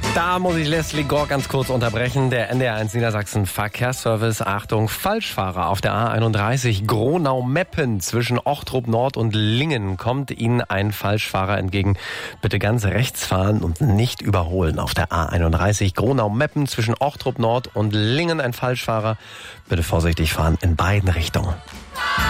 Da muss ich Leslie Gore ganz kurz unterbrechen. Der NDR1 Niedersachsen Verkehrsservice. Achtung, Falschfahrer auf der A31 Gronau-Meppen zwischen Ochtrup Nord und Lingen. Kommt Ihnen ein Falschfahrer entgegen. Bitte ganz rechts fahren und nicht überholen. Auf der A31 Gronau-Meppen zwischen Ochtrup Nord und Lingen ein Falschfahrer. Bitte vorsichtig fahren in beiden Richtungen.